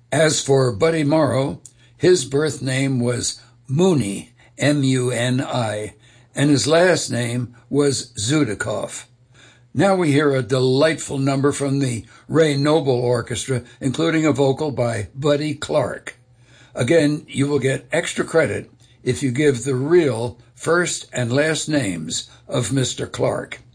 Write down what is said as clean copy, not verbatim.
As for Buddy Morrow, his birth name was Mooney, M-U-N-I, and his last name was Zudikoff. Now we hear a delightful number from the Ray Noble Orchestra, including a vocal by Buddy Clark. Again, you will get extra credit if you give the real first and last names of Mr. Clark.